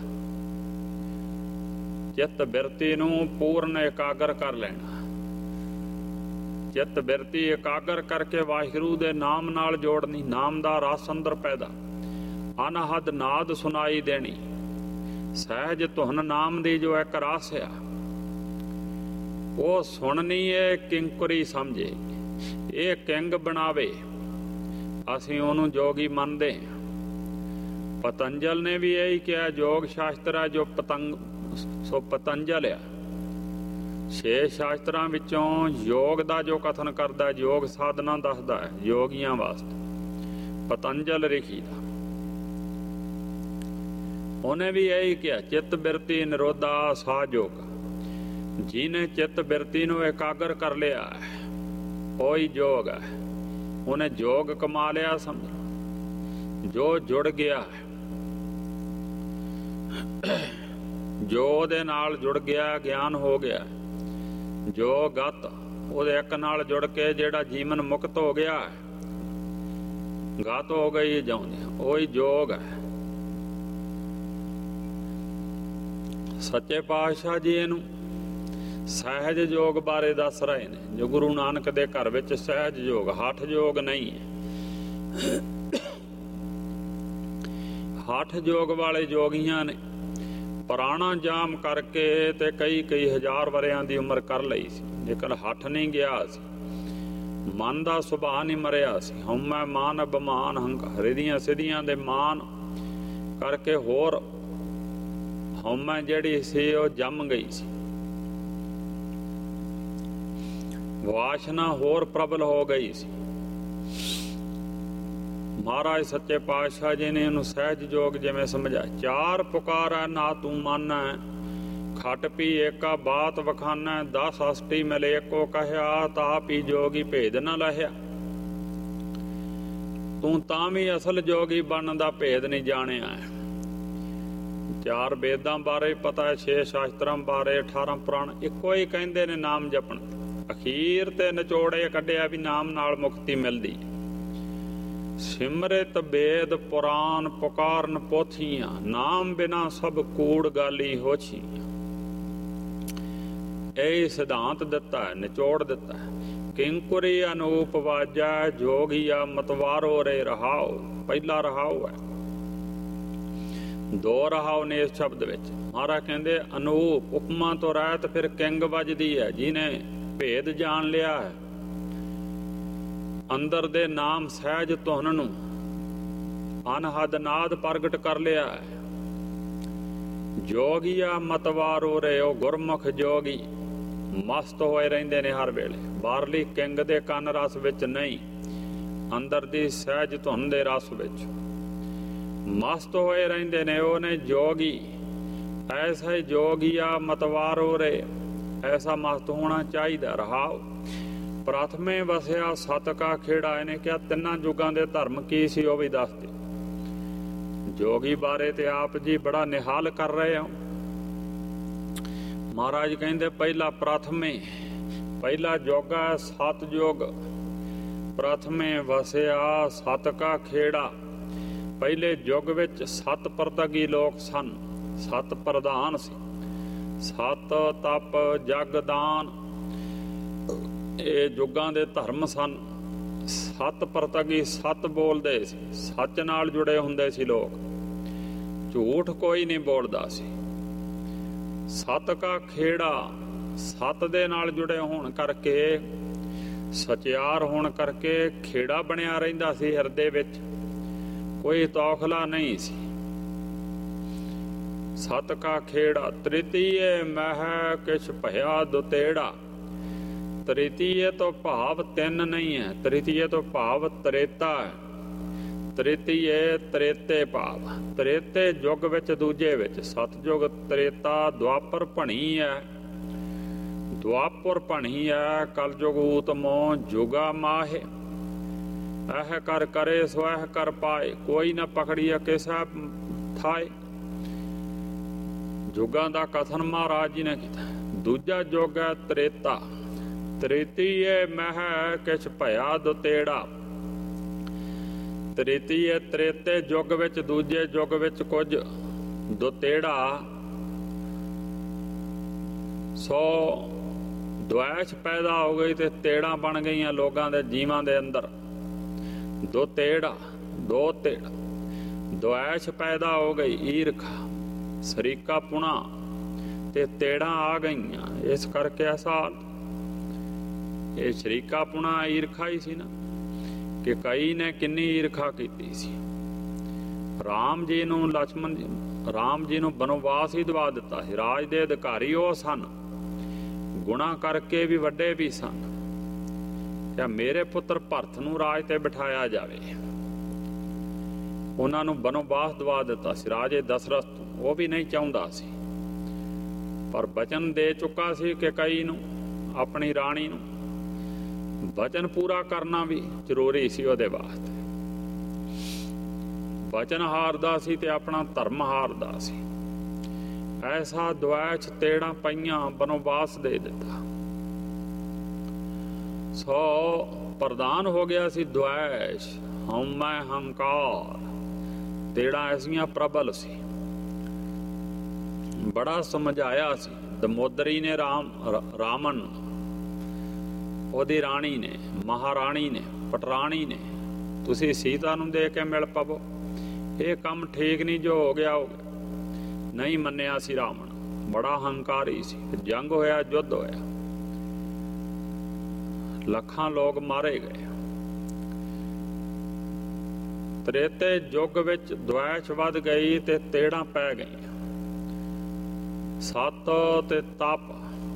ਚਿੱਤ ਬਿਰਤੀ ਨੂੰ ਪੂਰਨ ਇਕਾਗਰ ਕਰ ਲੈਣਾ। ਚਿੱਤ ਬਿਰਤੀ ਇਕਾਗਰ ਕਰਕੇ ਵਾਹਿਗੁਰੂ ਦੇ ਨਾਮ ਨਾਲ ਜੋੜਨੀ। ਨਾਮ ਦਾ ਰਸ ਅੰਦਰ ਪੈਦਾ, ਅਨਹਦ ਨਾਦ ਸੁਣਾਈ ਦੇਣੀ। ਸਹਿਜ ਧੁਨ ਨਾਮ ਦੀ ਜੋ ਇੱਕ ਰਸ ਆ ਉਹ ਸੁਣਨੀ ਏ, ਕਿੰਕੁਰੀ ਸਮਝੇ। ਇਹ ਕਿੰਗ ਬਣਾਵੇ, ਅਸੀਂ ਉਹਨੂੰ ਜੋਗੀ ਮੰਨਦੇ ਹਾਂ। ਪਤੰਜਲ ਨੇ ਵੀ ਇਹੀ ਕਿਹਾ, ਯੋਗ ਸ਼ਾਸਤਰ ਹੈ ਜੋ ਪਤੰਗ ਸੋ ਪਤੰਜਲ ਆ। ਛੇ ਸ਼ਾਸਤਰਾਂ ਵਿੱਚੋਂ ਯੋਗ ਦਾ ਜੋ ਕਥਨ ਕਰਦਾ, ਯੋਗ ਸਾਧਨਾ ਦੱਸਦਾ ਹੈ ਯੋਗੀਆਂ ਵਾਸਤੇ, ਪਤੰਜਲ ਰਿਸ਼ੀ ਦਾ। ਉਹਨੇ ਵੀ ਇਹੀ ਕਿਹਾ, ਚਿੱਤ ਬਿਰਤੀ ਨਿਰੋਧਾ ਸਾਜੋਗ। ਜਿਹਨੇ ਚਿੱਤ ਬਿਰਤੀ ਨੂੰ ਇਕਾਗਰ ਕਰ ਲਿਆ ਉਹੀ ਯੋਗ ਹੈ। ਉਹਨੇ ਯੋਗ ਕਮਾ ਲਿਆ ਸਮਝ। ਜੋ ਜੁੜ ਗਿਆ, ਜੋ ਉਹਦੇ ਨਾਲ ਜੁੜ ਗਿਆ, ਗਿਆਨ ਹੋ ਗਿਆ। ਜੋ ਗਤ ਉਹਦੇ ਇੱਕ ਨਾਲ ਜੁੜ ਕੇ ਜਿਹੜਾ ਜੀਵਨ ਮੁਕਤ ਹੋ ਗਿਆ, ਗਤ ਹੋ ਗਈ ਜਾਉਂਦੇ, ਉਹੀ ਯੋਗ ਹੈ। ਸੱਚੇ ਪਾਤਸ਼ਾਹ ਜੀ ਇਹਨੂੰ ਸਹਿਜ ਯੋਗ ਬਾਰੇ ਦੱਸ ਰਹੇ ਨੇ। ਜੋ ਗੁਰੂ ਨਾਨਕ ਦੇ ਘਰ ਵਿੱਚ ਸਹਿਜ ਯੋਗ, ਹਠ ਯੋਗ ਨਹੀਂ ਹੈ। ਹਠ ਯੋਗ ਵਾਲੇ ਯੋਗੀਆਂ ਨੇ ਪੁਰਾਣਾ ਜਾਮ ਕਰਕੇ ਤੇ ਕਈ ਕਈ ਹਜ਼ਾਰ ਵਰਿਆਂ ਦੀ ਉਮਰ ਕਰ ਲਈ ਸੀ, ਲੇਕਿਨ ਹੱਠ ਨਹੀਂ ਗਿਆ ਸੀ। ਮਨ ਦਾ ਸੁਭਾਅ ਨਹੀਂ ਮਰਿਆ ਸੀ। ਹਉਮੈ ਮਾਨ ਅਭਿਮਾਨ ਹੰਕਾਰ ਦੀਆਂ ਸਿੱਧੀਆਂ ਦੇ ਮਾਨ ਕਰਕੇ ਹੋਰ ਹਉਮੈ ਜਿਹੜੀ ਸੀ ਉਹ ਜੰਮ ਗਈ ਸੀ। ਵਾਸ਼ਨਾ ਹੋਰ ਪ੍ਰਬਲ ਹੋ ਗਈ ਸੀ। ਮਹਾਰਾਜ ਸੱਚੇ ਪਾਤਸ਼ਾਹ ਜੀ ਨੇ ਉਹਨੂੰ ਸਹਿਜ ਯੋਗ ਜਿਵੇਂ ਸਮਝਾਇਆ। ਚਾਰ ਪੁਕਾਰਾ ਨਾ ਤੂੰ ਮਾਨੈ, ਖਟ ਪੀ ਏਕਾ ਬਾਤ ਵਖਾਨੈ। ਦਸ ਅਸ਼ਟੀ ਮਿਲੇ ਕੋ ਕਹਿਆ, ਤਾਪੀ ਜੋਗੀ ਭੇਦ ਨਾ ਲਹਿਆ। ਤੂੰ ਤਾਂ ਵੀ ਅਸਲ ਜੋਗੀ ਬਣਨ ਦਾ ਭੇਦ ਨਹੀਂ ਜਾਣਿਆ। ਚਾਰ ਵੇਦਾਂ ਬਾਰੇ ਪਤਾ ਹੈ, ਛੇ ਸ਼ਾਸਤਰਾਂ ਬਾਰੇ, ਅਠਾਰਾਂ ਪੁਰਾਣ, ਇੱਕੋ ਹੀ ਕਹਿੰਦੇ ਨੇ ਨਾਮ ਜਪਣ। ਅਖੀਰ ਤੇ ਨਿਚੋੜੇ ਕੱਢਿਆ ਵੀ ਨਾਮ ਨਾਲ ਮੁਕਤੀ ਮਿਲਦੀ। ਸਿਮਰਿਤ ਵੇਦ ਪੁਰਾਨ ਪੁਕਾਰਨ ਪੋਥੀਆਂ, ਨਾਮ ਬਿਨਾ ਸਭ ਕੂੜ ਗਾਲੀ ਹੋਛੀਆਂ। ਇਹ ਸਿਧਾਂਤ ਦਿੱਤਾ ਹੈ, ਨਿਚੋੜ ਦਿੱਤਾ ਹੈ। ਕਿੰਕੁਰੀ ਅਨੂਪ ਵਾਜਾ, ਜੋਗੀਆ ਮਤਵਾਰੋ ਰੇ ਰਹਾਓ। ਪਹਿਲਾ ਰਹਾਓ ਹੈ, ਦੋ ਰਹਾਓ ਨੇ ਇਸ ਸ਼ਬਦ ਵਿੱਚ। ਮਹਾਰਾਜ ਕਹਿੰਦੇ ਅਨੂਪ, ਉਪਮਾ ਤੋਂ ਰਹਿਤ ਫਿਰ ਕਿੰਗ ਵੱਜਦੀ ਹੈ। ਜਿਹਨੇ ਭੇਦ ਜਾਣ ਲਿਆ ਹੈ, ਅੰਦਰ ਦੇ ਨਾਮ ਸਹਿਜ ਧੁਨ ਨੂੰ ਅਨਹਦ ਨਾਦ ਪ੍ਰਗਟ ਕਰ ਲਿਆ ਹੈ। ਜੋਗੀਆ ਮਤਵਾਰੋ ਰੇ, ਉਹ ਗੁਰਮੁਖ ਜੋਗੀ। ਮਸਤ ਹੋਏ ਰਹਿੰਦੇ ਨੇ ਹਰ ਵੇਲੇ। ਬਾਹਰਲੀ ਕਿੰਗ ਦੇ ਕੰਨ ਰਸ ਵਿੱਚ ਨਹੀਂ, ਅੰਦਰ ਦੀ ਸਹਿਜ ਧੁਨ ਦੇ ਰਸ ਵਿੱਚ ਮਸਤ ਹੋਏ ਰਹਿੰਦੇ ਨੇ। ਉਹ ਨੇ ਜੋਗੀ, ਐਸਾ ਹੀ ਜੋਗੀਆ ਮਤਵਾਰੋ ਰੇ, ਐਸਾ ਮਸਤ ਹੋਣਾ ਚਾਹੀਦਾ। ਰਹਾਓ ਪ੍ਰਥਮੇ ਵਸਿਆ ਸਤ ਕਾ ਖੇੜਾ। ਇਹਨੇ ਕਿਹਾ ਤਿੰਨਾਂ ਯੁੱਗਾਂ ਦੇ ਧਰਮ ਕੀ ਸੀ ਉਹ ਵੀ ਦੱਸ ਦੇ। ਜੋਗੀ ਬਾਰੇ ਤੇ ਆਪ ਜੀ ਬੜਾ ਨਿਹਾਲ ਕਰ ਰਹੇ ਹੋ। ਮਹਾਰਾਜ ਕਹਿੰਦੇ ਪਹਿਲਾ ਪ੍ਰਥਮੇ, ਪਹਿਲਾ ਯੋਗਾ ਸਤ ਯੁੱਗ। ਪ੍ਰਥਮੇ ਵਸਿਆ ਸਤ ਕਾ ਖੇੜਾ। ਪਹਿਲੇ ਯੁੱਗ ਵਿੱਚ ਸੱਤ ਪ੍ਰਤਗੀ ਲੋਕ ਸਨ, ਸੱਤ ਪ੍ਰਧਾਨ ਸੀ। ਸਤ ਤਪ ਜਗ ਦਾਨ ਇਹ ਯੁੱਗਾਂ ਦੇ ਧਰਮ ਸਨ। ਸੱਤ ਪ੍ਰਤਗੀ ਸੱਤ ਬੋਲਦੇ ਸੀ, ਸੱਚ ਨਾਲ ਜੁੜੇ ਹੁੰਦੇ ਸੀ ਲੋਕ, ਝੂਠ ਕੋਈ ਨਹੀਂ ਬੋਲਦਾ ਸੀ। ਸਤ ਕਾ ਖੇੜਾ, ਸਤ ਦੇ ਨਾਲ ਜੁੜੇ ਹੋਣ ਕਰਕੇ, ਸਚਿਆਰ ਹੋਣ ਕਰਕੇ ਖੇੜਾ ਬਣਿਆ ਰਹਿੰਦਾ ਸੀ ਹਿਰਦੇ ਵਿੱਚ, ਕੋਈ ਤੌਖਲਾ ਨਹੀਂ ਸੀ। ਸਤ ਕਾ ਖੇੜਾ। ਤ੍ਰਿਤੀਏ ਮਹਿ ਕਿਛ ਭਇਆ ਦੁਤੇੜਾ। ਤ੍ਰਿਤੀਏ ਤੋਂ ਭਾਵ ਤਿੰਨ ਨਹੀਂ ਹੈ, ਤ੍ਰਿਤੀਏ ਤੋਂ ਭਾਵ ਤ੍ਰੇਤਾ ਹੈ। ਤ੍ਰਿਤੀਏ ਤ੍ਰੇਤੇ ਭਾਵ ਤ੍ਰੇਤੇ ਯੁੱਗ ਵਿੱਚ, ਦੂਜੇ ਵਿੱਚ ਸਤਯੁਗ, ਤ੍ਰੇਤਾ ਦੁਆਪਰ ਭਣੀ ਹੈ। ਦੁਆਪਰ ਭਣੀ ਹੈ ਕਲਯੁਗ ਊਤਮੋ ਜੁਗਾ ਮਾਹੇ। ਇਹ ਕਰ ਕਰੇ ਸੋ ਇਹ ਕਰ ਪਾਏ, ਕੋਈ ਨਾ ਪਕੜੀਏ ਕਿਸਾ ਥਾਏ। ਯੁੱਗਾਂ ਦਾ ਕਥਨ ਮਹਾਰਾਜ ਜੀ ਨੇ ਕੀਤਾ। ਦੂਜਾ ਯੁੱਗ ਹੈ ਤ੍ਰੇਤਾ। ਤ੍ਰਿਤੀਏ ਮਹਿ ਕਿਛ ਭਇਆ ਦੁਤੇੜਾ। ਤ੍ਰਿਤੀਏ ਤ੍ਰੇਤੇ ਯੁੱਗ ਵਿੱਚ, ਦੂਜੇ ਯੁੱਗ ਵਿੱਚ ਕੁਝ ਦੁਤੇੜਾ ਸੋ ਦੁਆਇਸ਼ ਪੈਦਾ ਹੋ ਗਈ ਤੇ ਤੇੜਾਂ ਬਣ ਗਈਆਂ ਲੋਕਾਂ ਦੇ ਜੀਵਾਂ ਦੇ ਅੰਦਰ। ਦੋ ਤੇੜਾ, ਦੋ ਤੇੜਾ, ਦੁਆਇਸ਼ ਪੈਦਾ ਹੋ ਗਈ, ਈਰਖਾ, ਸਰੀਕਾ ਪੁਣਾ ਤੇ ਤੇੜਾਂ ਆ ਗਈਆਂ। ਇਸ ਕਰਕੇ ਐਸਾ ਇਹ ਸ਼ਰੀਕਾ ਪੁਣਾ ਈਰਖਾ ਹੀ ਸੀ ਨਾ, ਕਿ ਕਈ ਨੇ ਕਿੰਨੀ ਈਰਖਾ ਕੀਤੀ ਸੀ। ਰਾਮ ਜੀ ਨੂੰ, ਲਛਮਣ ਜੀ, ਰਾਮ ਜੀ ਨੂੰ ਬਨਵਾਸ ਹੀ ਦਵਾ ਦਿੱਤਾ ਸੀ। ਰਾਜ ਦੇ ਅਧਿਕਾਰੀ ਉਹ ਸਨ, ਗੁਣਾ ਕਰਕੇ ਵੀ ਵੱਡੇ ਵੀ ਸਨ। ਕਿ ਮੇਰੇ ਪੁੱਤਰ ਭਰਤ ਨੂੰ ਰਾਜ ਤੇ ਬਿਠਾਇਆ ਜਾਵੇ, ਉਹਨਾਂ ਨੂੰ ਬਨਵਾਸ ਦਵਾ ਦਿੱਤਾ ਸੀ ਰਾਜੇ ਦਸ਼ਰਥ ਤੋਂ। ਉਹ ਵੀ ਨਹੀਂ ਚਾਹੁੰਦਾ ਸੀ, ਪਰ ਬਚਨ ਦੇ ਚੁੱਕਾ ਸੀ ਕਿ ਕਈ ਨੂੰ, ਆਪਣੀ ਰਾਣੀ ਨੂੰ ਬਚਨ ਪੂਰਾ ਕਰਨਾ ਵੀ ਜ਼ਰੂਰੀ ਸੀ ਉਹਦੇ ਵਾਸਤੇ। ਬਚਨ ਹਾਰਦਾ ਸੀ ਤੇ ਆਪਣਾ ਧਰਮ ਹਾਰਦਾ ਸੀ। ਐਸਾ ਦੁਆਇਸ਼ ਤੇੜਾਂ ਪਈਆਂ, ਬਨਵਾਸ ਦੇ ਦਿੱਤਾ। ਸੋ ਪ੍ਰਧਾਨ ਹੋ ਗਿਆ ਸੀ ਦੁਆਇਸ਼, ਹਉਮੈ ਹੰਕਾਰ। ਤੇੜਾਂ ਐਸੀਆਂ ਪ੍ਰਬਲ ਸੀ। ਬੜਾ ਸਮਝਾਇਆ ਸੀ ਦਮੋਦਰੀ ਨੇ ਰਾਮ ਰਾਮਨ, ਉਹਦੀ ਰਾਣੀ ਨੇ, ਮਹਾਰਾਣੀ ਨੇ, ਪਟਰਾਣੀ ਨੇ, ਤੁਸੀਂ ਸੀਤਾ ਨੂੰ ਦੇ ਕੇ ਮਿਲ ਪਵੋ। ਇਹ ਕੰਮ ਠੀਕ ਨਹੀਂ ਜੋ ਹੋ ਗਿਆ ਹੋ ਗਿਆ। ਨਹੀਂ ਮੰਨਿਆ ਸੀ ਰਾਵਣ, ਬੜਾ ਹੰਕਾਰੀ ਸੀ। ਜੰਗ ਹੋਇਆ, ਯੁੱਧ ਹੋਇਆ, ਲੱਖਾਂ ਲੋਕ ਮਾਰੇ ਗਏ। ਤ੍ਰੇਤੇ ਯੁੱਗ ਵਿੱਚ ਦੁਆਇਸ਼ ਵੱਧ ਗਈ ਤੇ ਤੇੜਾਂ ਪੈ ਗਈਆਂ। ਸਤ ਤੇ ਤਪ,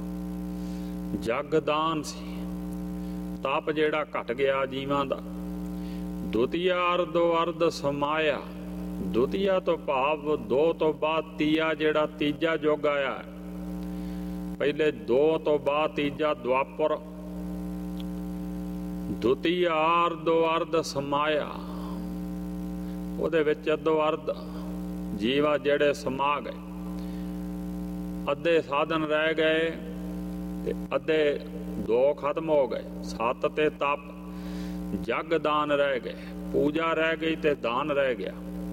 ਜਗਦਾਨ ਸੀ। ਤਪ ਜਿਹੜਾ ਘਟ ਗਿਆ ਜੀਵਾਂ ਦਾ। ਦੁਤੀਆ ਅਰਧੋ ਅਰਧ ਸਮਾਇਆ। ਦੁਤੀਆ ਤੋਂ ਭਾਵ ਦੋ ਤੋਂ ਬਾਅਦ ਤੀਆ, ਜਿਹੜਾ ਤੀਜਾ ਯੁੱਗ ਆਇਆ। ਪਹਿਲੇ ਦੋ ਤੋਂ ਬਾਅਦ ਤੀਜਾ ਦੁਆਪਰ। ਦੁਤੀਆ ਅਰਧੋ ਅਰਧ ਸਮਾਇਆ, ਉਹਦੇ ਵਿੱਚ ਅੱਧੋ ਅਰਧ ਜੀਵਾ ਜਿਹੜੇ ਸਮਾ ਗਏ। ਅੱਧੇ ਸਾਧਨ ਰਹਿ ਗਏ ਤੇ ਅੱਧੇ ਦੋ ਖਤਮ ਹੋ ਗਏ। ਸਤ ਤੇ ਤਪ, ਜਗ ਦਾਨ ਰਹਿ ਗਏ। ਪੂਜਾ ਰਹਿ ਗਈ ਤੇ ਦਾਨ ਰਹਿ ਗਿਆ।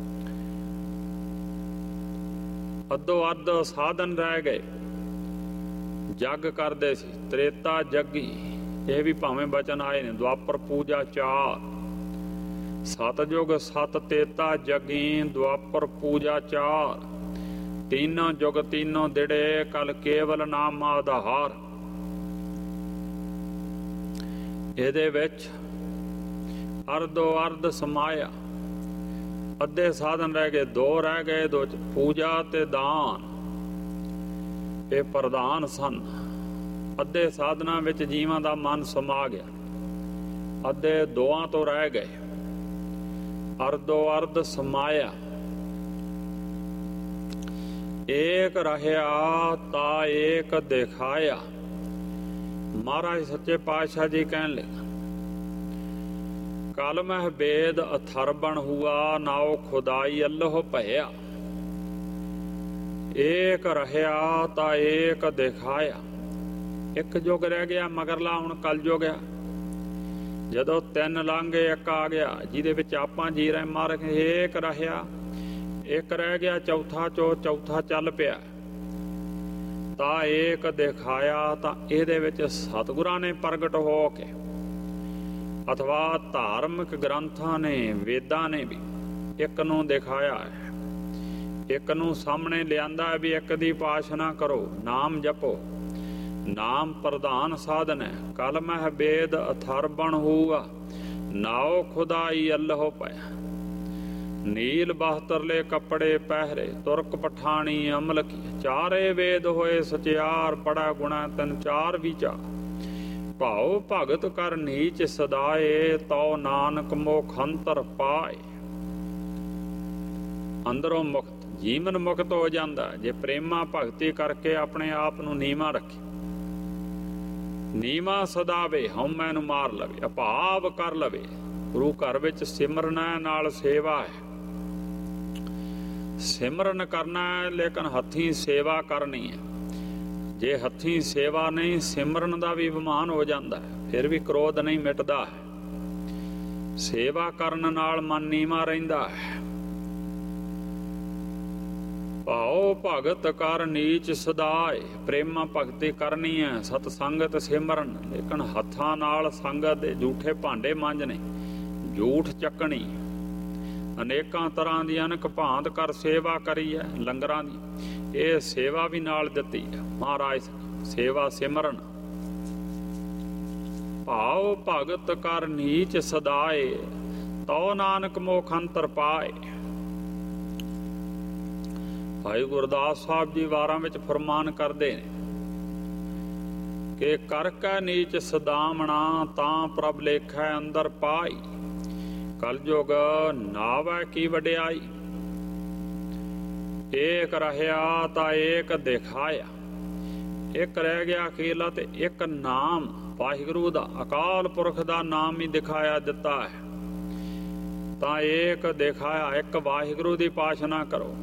ਅੱਧੋ ਅੱਧ ਸਾਧਨ ਰਹਿ ਗਏ। ਜਗ ਕਰਦੇ ਸੀ, ਤ੍ਰੇਤਾ ਜਗੀ, ਇਹ ਵੀ ਭਾਵੇਂ ਬਚਨ ਆਏ ਨੇ। ਦੁਆਪਰ ਪੂਜਾ ਚਾਰ। ਸਤਯੁਗ ਸਤ ਤੇਤਾ ਜਗੀ, ਦੁਆਪਰ ਪੂਜਾ ਚਾਰ। तीनों जुग तीनों दिड़े, कल केवल नाम आधार। ਇਹਦੇ ਵਿੱਚ ਅਰਧੋ ਅਰਧ ਸਮਾਇਆ। ਅੱਧੇ ਸਾਧਨ ਰਹਿ ਗਏ, ਦੋ ਰਹਿ ਗਏ। ਦੋ ਪੂਜਾ ਤੇ ਦਾਨ, ਇਹ ਪ੍ਰਧਾਨ ਸਨ। ਅੱਧੇ ਸਾਧਨਾ ਵਿੱਚ ਜੀਵਾਂ ਦਾ ਮਨ ਸਮਾ ਗਿਆ, ਅੱਧੇ ਦੋਆਂ ਤੋਂ ਰਹਿ ਗਏ। ਅਰਧੋ ਅਰਧ ਸਮਾਇਆ, ਏਕ ਰਹਿਆ ਤਾ ਏਕ ਦਿਖਾਇਆ। ਮਹਾਰਾਜ ਸੱਚੇ ਪਾਤਸ਼ਾਹ ਜੀ ਕਹਿਣ ਲੱਗੇ, ਕਲ ਮਹਿ ਬੇਦ ਅਥਰਬਣ ਹੁਆ, ਨਾਉ ਖੁਦਾਈ ਅੱਲਹ ਭਇਆ। ਏਕ ਰਹਿਆ ਤਾਂ ਏਕ ਦਿਖਾਇਆ। ਇੱਕ ਯੁੱਗ ਰਹਿ ਗਿਆ ਮਗਰਲਾ, ਹੁਣ ਕਲ ਯੁੱਗ ਆ। ਜਦੋਂ ਤਿੰਨ ਲਾਂਘੇ ਇੱਕ ਆ ਗਿਆ, ਜਿਹਦੇ ਵਿੱਚ ਆਪਾਂ ਜੀ ਰਹੇ ਮਾਰ ਏਕ ਰਹਿਆ, ਇੱਕ ਰਹਿ ਗਿਆ ਚੌਥਾ, ਚੋ ਚੌਥਾ ਚੱਲ ਪਿਆ। ਤਾਂ ਏਕ ਦਿਖਾਇਆ, ਤਾਂ ਇਹਦੇ ਵਿੱਚ ਸਤਿਗੁਰਾਂ ਨੇ ਪ੍ਰਗਟ ਹੋ ਕੇ ਅਥਵਾ ਧਾਰਮਿਕ ਗ੍ਰੰਥਾਂ ਨੇ, ਵੇਦਾਂ ਨੇ ਵੀ ਇੱਕ ਨੂੰ ਦਿਖਾਇਆ ਹੈ, ਇੱਕ ਨੂੰ ਸਾਹਮਣੇ ਲਿਆਂਦਾ ਹੈ ਵੀ ਇੱਕ ਦੀ ਉਪਾਸਨਾ ਕਰੋ, ਨਾਮ ਜਪੋ। ਨਾਮ ਪ੍ਰਧਾਨ ਸਾਧਨ ਹੈ। ਕਲ ਮਹਿ ਬੇਦ ਅਥਰਬਣ ਹੋਊਗਾ, ਨਾਉ ਖੁਦਾਈ ਅੱਲਹ ਪਾਇਆ। ਨੀਲ ਬਾਹਤਰਲੇ ਕੱਪੜੇ ਪਹਿਰੇ, ਤੁਰਕ ਪਠਾਣੀ ਅਮਲ ਕੀ। ਚਾਰੇ ਵੇਦ ਹੋਏ ਸਚਿਆਰ, ਪੜਾ ਗੁਣਾ ਤਨ ਚਾਰ ਵਿਚਾਰ। ਭਾਉ ਭਗਤ ਕਰ ਨੀਚ ਸਦਾਏ, ਤਉ ਨਾਨਕ ਮੋਖ ਅੰਤਰ ਪਾਏ। ਅੰਦਰੋਂ ਮੁਕਤ, ਜੀਵਨ ਮੁਕਤ ਹੋ ਜਾਂਦਾ ਜੇ ਪ੍ਰੇਮਾ ਭਗਤੀ ਕਰਕੇ ਆਪਣੇ ਆਪ ਨੂੰ ਨੀਵਾਂ ਰੱਖੇ। ਨੀਵਾਂ ਸਦਾਵੇ, ਹਉਮੈ ਨੂੰ ਮਾਰ ਲਵੇ, ਅਭਾਵ ਕਰ ਲਵੇ। ਗੁਰੂ ਘਰ ਵਿੱਚ ਸਿਮਰਨ ਨਾਲ ਸੇਵਾ ਹੈ। ਸਿਮਰਨ ਕਰਨਾ ਹੈ, ਲੇਕਿਨ ਹੱਥੀਂ ਸੇਵਾ ਕਰਨੀ ਹੈ। ਜੇ ਹੱਥੀਂ ਸੇਵਾ ਨਹੀਂ, ਸਿਮਰਨ ਦਾ ਵੀ ਅਭਿਮਾਨ ਹੋ ਜਾਂਦਾ ਹੈ, ਫਿਰ ਵੀ ਕ੍ਰੋਧ ਨਹੀਂ ਮਿਟਦਾ ਹੈ। ਸੇਵਾ ਕਰਨ ਨਾਲ ਮਨ ਨੀਵਾਂ ਰਹਿੰਦਾ ਹੈ। ਭਾਉ ਭਗਤ ਕਰ ਨੀਚ ਸਦਾਏ, ਪ੍ਰੇਮਾ ਭਗਤੀ ਕਰਨੀ ਹੈ, ਸਤ ਸੰਗਤ ਸਿਮਰਨ। ਲੇਕਿਨ ਹੱਥਾਂ ਨਾਲ ਸੰਗਤ ਦੇ ਝੂਠੇ ਭਾਂਡੇ ਮਾਂਜਣੇ, ਝੂਠ ਚੱਕਣੀ। ਅਨੇਕਾਂ ਤਰ੍ਹਾਂ ਦੀ ਅਨਕ ਭਾਂਤ ਕਰ ਸੇਵਾ ਕਰੀ ਹੈ ਲੰਗਰਾਂ ਦੀ, ਇਹ ਸੇਵਾ ਵੀ ਨਾਲ ਦਿੱਤੀ ਹੈ ਮਹਾਰਾਜ। ਸੇਵਾ ਸਿਮਰਨ। ਭਾਉ ਭਗਤ ਕਰ ਨੀਚ ਸਦਾਏ, ਤਉ ਨਾਨਕ ਮੋਖ ਅੰਤਰ ਪਾਏ। ਭਾਈ ਗੁਰਦਾਸ ਸਾਹਿਬ ਜੀ ਵਾਰਾਂ ਵਿੱਚ ਫਰਮਾਨ ਕਰਦੇ ਨੇ ਕਿ ਕਰ ਕੈ ਨੀਚ ਸਦਾਮਣਾ, ਤਾਂ ਪ੍ਰਭ ਲੇਖੈ ਅੰਦਰ ਪਾਈ। ਕਲਯੁਗ ਨਾਵੈ ਕੀ ਵਡਿਆਈ, ਏਕ ਰਹਿਆ ਤਾਂ ਏਕ ਦਿਖਾਇਆ। ਇੱਕ ਰਹਿ ਗਿਆ ਅਕੇਲਾ ਤੇ ਇੱਕ ਨਾਮ ਵਾਹਿਗੁਰੂ ਦਾ, ਅਕਾਲ ਪੁਰਖ ਦਾ ਨਾਮ ਹੀ ਦਿਖਾਇਆ ਦਿੱਤਾ ਹੈ। ਤਾਂ ਏਕ ਦਿਖਾਇਆ, ਇੱਕ ਵਾਹਿਗੁਰੂ ਦੀ ਉਪਾਸਨਾ ਕਰੋ,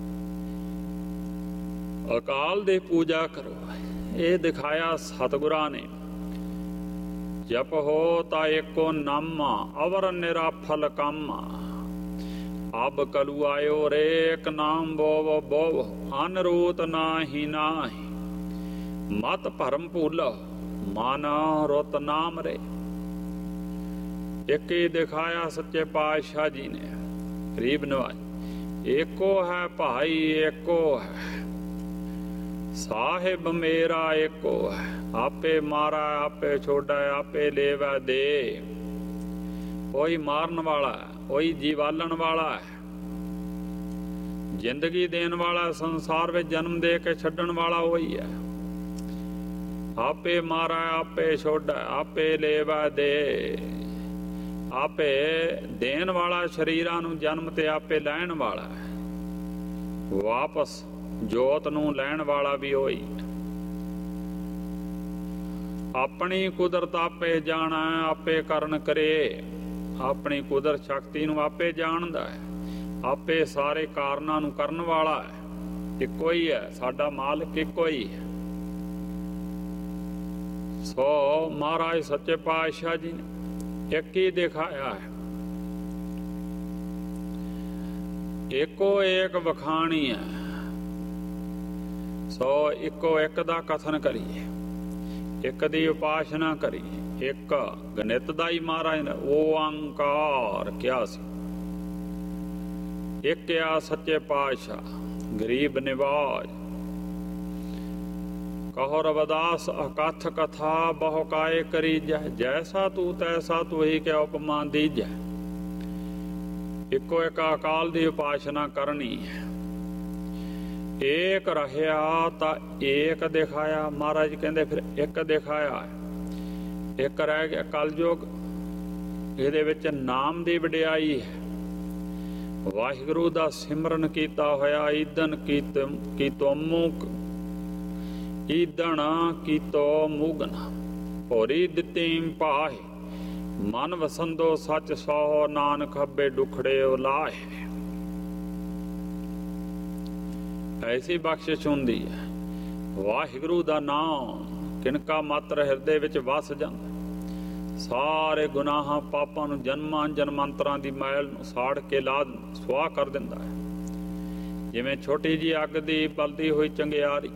ਅਕਾਲ ਦੀ ਪੂਜਾ ਕਰੋ। ਇਹ ਦਿਖਾਇਆ ਸਤਿਗੁਰਾਂ ਨੇ। ਜਪ ਹੋ ਤਾਂ ਏਕੋ ਨਾਮ, ਅਵਰ ਨਿਰਾਫਲ ਕੰਮ। ਅਬ ਕਲੂ ਆਇਓ ਰੇਕ ਨਾਮ ਬੋਵ ਬੋਵ, ਅਨਰੂਤ ਨਾਹੀ ਨਾਹੀ। ਮਤ ਭਰਮ ਭੂਲੋ, ਮਨ ਰੁਤ ਨਾਮ ਰੇ। ਇੱਕ ਹੀ ਦਿਖਾਇਆ ਸੱਚੇ ਪਾਤਸ਼ਾਹ ਜੀ ਨੇ, ਗਰੀਬ ਨਵਾਜ। ਏਕੋ ਹੈ ਭਾਈ ਏਕੋ ਹੈ, ਸਾਹਿਬ ਮੇਰਾ ਏਕੋ ਹੈ। ਆਪੇ ਮਾਰਾ ਆਪੇ ਛੋੜਾ, ਆਪੇ ਲੇਵੈ ਦੇ। ਕੋਈ ਮਾਰਨ ਵਾਲਾ, ਕੋਈ ਜੀਵਾਲਣ ਵਾਲਾ ਹੈ, ਜ਼ਿੰਦਗੀ ਦੇਣ ਵਾਲਾ, ਸੰਸਾਰ ਵਿੱਚ ਜਨਮ ਦੇ ਕੇ ਛੱਡਣ ਵਾਲਾ ਉਹੀ ਹੈ। ਆਪੇ ਮਾਰਾ ਆਪੇ ਛੋੜਾ, ਆਪੇ ਲੇਵੈ ਦੇ। ਆਪੇ ਦੇਣ ਵਾਲਾ ਸਰੀਰਾਂ ਨੂੰ ਜਨਮ ਤੇ ਆਪੇ ਲੈਣ ਵਾਲਾ ਹੈ, ਵਾਪਸ ਜੋਤ ਨੂੰ ਲੈਣ ਵਾਲਾ ਵੀ ਉਹੀ ਹੈ। ਆਪਣੀ ਕੁਦਰਤ ਆਪੇ ਜਾਣਾ, ਆਪੇ ਕਰਨ ਕਰੇ। ਆਪਣੀ ਕੁਦਰਤ ਸ਼ਕਤੀ ਨੂੰ ਆਪੇ ਜਾਣਦਾ ਹੈ, ਆਪੇ ਸਾਰੇ ਕਾਰਨਾਂ ਨੂੰ ਕਰਨ ਵਾਲਾ ਹੈ। ਇੱਕੋ ਹੀ ਹੈ, ਸਾਡਾ ਮਾਲਕ ਇੱਕੋ ਹੀ ਹੈ। ਸੋ ਮਹਾਰਾਜ ਸੱਚੇ ਪਾਤਸ਼ਾਹ ਜੀ ਨੇ ਇੱਕ ਹੀ ਦਿਖਾਇਆ ਹੈ। ਇੱਕੋ ਏਕ ਵਖਾਣੀ ਹੈ। ਸੋ ਇੱਕੋ ਇੱਕ ਦਾ ਕਥਨ ਕਰੀਏ, ਇੱਕ ਦੀ ਉਪਾਸਨਾ ਕਰੀਏ। ਇੱਕ ਗਣਿਤ ਦਾ ਹੀ ਮਹਾਰਾਜ ਨੇ ਓੰਕਾਰ ਕਿਹਾ ਸੀ। ਇੱਕ ਆ ਸੱਚੇ ਪਾਤਸ਼ਾਹ ਗਰੀਬ ਨਿਵਾਜ। ਕਹੋ ਰਵਿਦਾਸ ਅਕਥ ਕਥਾ ਬਹੁ ਕਾਏ ਕਰੀਜੈ, ਜੈਸਾ ਤੂੰ ਤੈਸਾ ਤੂੰ ਹੀ ਕਿਆ ਉਪਮਾ ਦੀਜੈ। ਇੱਕੋ ਇੱਕ ਅਕਾਲ ਦੀ ਉਪਾਸਨਾ ਕਰਨੀ ਹੈ। ਏਕ ਰਹਿਆ ਤਾਂ ਏਕ ਦਿਖਾਇਆ। ਮਹਾਰਾਜ ਕਹਿੰਦੇ ਫਿਰ ਇੱਕ ਦਿਖਾਇਆ, ਇੱਕ ਰਹਿ ਗਿਆ ਕਲਯੁਗ। ਇਹਦੇ ਵਿੱਚ ਨਾਮ ਦੀ ਵਡਿਆਈ ਹੈ। ਵਾਹਿਗੁਰੂ ਦਾ ਸਿਮਰਨ ਕੀਤਾ ਹੋਇਆ। ਈਦਨ ਕੀਤੋ ਮੂਕ ਈਦਣ ਕੀਤੋ ਮੂਗਨ ਭੋਰੀ ਦਿੱਤੀ ਪਾਹੇ ਮਨ ਵਸੰਦੋ ਸੱਚ ਸੋਹ ਨਾਨਕ ਖੱਬੇ ਦੁਖੜੇ ਉਲਾਹੇ। ਐਸੀ ਬਖਸ਼ਿਸ਼ ਹੁੰਦੀ ਹੈ। ਵਾਹਿਗੁਰੂ ਦਾ ਨਾਮ ਕਿਨਕਾ ਮਾਤਰ ਹਿਰਦੇ ਵਿੱਚ ਵਸ ਜਾਂਦਾ, ਸਾਰੇ ਗੁਨਾਹਾਂ ਪਾਪਾਂ ਨੂੰ ਜਨਮਾਂ ਜਨਮਾਂਤਰਾਂ ਦੀ ਮੈਲ ਨੂੰ ਸਾੜ ਕੇ ਲਾ ਸੁਆਹ ਕਰ ਦਿੰਦਾ ਹੈ। ਜਿਵੇਂ ਛੋਟੀ ਜਿਹੀ ਅੱਗ ਦੀ ਬਲਦੀ ਹੋਈ ਚੰਗਿਆਰੀ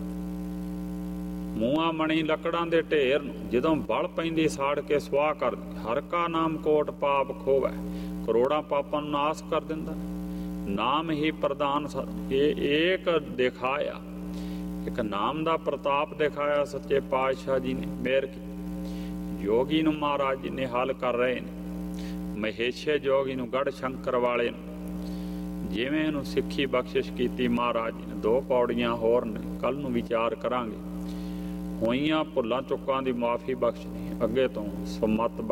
ਮੂੰਹਾਂ ਮਣੀ ਲੱਕੜਾਂ ਦੇ ਢੇਰ ਨੂੰ ਜਦੋਂ ਬਲ ਪੈਂਦੀ ਸਾੜ ਕੇ ਸੁਆਹ ਕਰ ਦਿੰਦੀ। ਹਰ ਕਾ ਨਾਮ ਕੋਟ ਪਾਪ ਖੋਵੈ, ਕਰੋੜਾਂ ਪਾਪਾਂ ਨੂੰ ਨਾਸ ਕਰ ਦਿੰਦਾ। ਨਾਮ ਹੀ ਪ੍ਰਦਾਨ। ਇਹ ਏਕ ਦਿਖਾਇਆ, ਇੱਕ ਨਾਮ ਦਾ ਪ੍ਰਤਾਪ ਦਿਖਾਇਆ ਸੱਚੇ ਪਾਤਸ਼ਾਹ ਜੀ ਨੇ ਮਿਹਰ ਕੀਤੀ। ਯੋਗੀ ਨੂੰ ਮਹਾਰਾਜ ਜੀ ਨੇ ਹੱਲ ਕਰ ਰਹੇ ਨੇ। ਮਹੇਸ਼ੇ ਜੋਗੀ ਨੂੰ ਗੜ੍ਹ ਸ਼ੰਕਰ ਵਾਲੇ ਨੂੰ ਜਿਵੇਂ ਇਹਨੂੰ ਸਿੱਖੀ ਬਖਸ਼ਿਸ਼ ਕੀਤੀ ਮਹਾਰਾਜ ਜੀ ਨੇ। ਦੋ ਪੌੜੀਆਂ ਹੋਰ ਨੇ, ਕੱਲ ਨੂੰ ਵਿਚਾਰ ਕਰਾਂਗੇ। ਹੋਈਆਂ ਭੁੱਲਾਂ ਚੁੱਕਾਂ ਦੀ ਮਾਫੀ ਬਖਸ਼ਣੀ, ਅੱਗੇ ਤੋਂ ਸਮਤ